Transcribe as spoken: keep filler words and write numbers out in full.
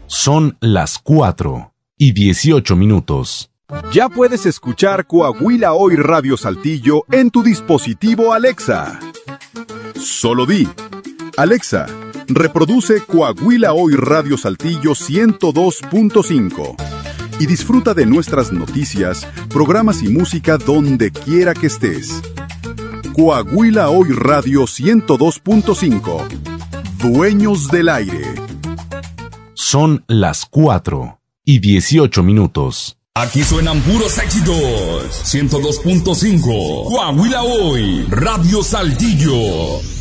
Son las cuatro y dieciocho minutos. Ya puedes escuchar Coahuila Hoy Radio Saltillo en tu dispositivo Alexa. Solo di: Alexa, reproduce Coahuila Hoy Radio Saltillo ciento dos punto cinco y disfruta de nuestras noticias, programas y música donde quiera que estés. Coahuila Hoy Radio ciento dos punto cinco. Dueños del aire. Son las cuatro y dieciocho minutos. Aquí suenan puros éxitos. ciento dos punto cinco. Coahuila Hoy Radio Saltillo.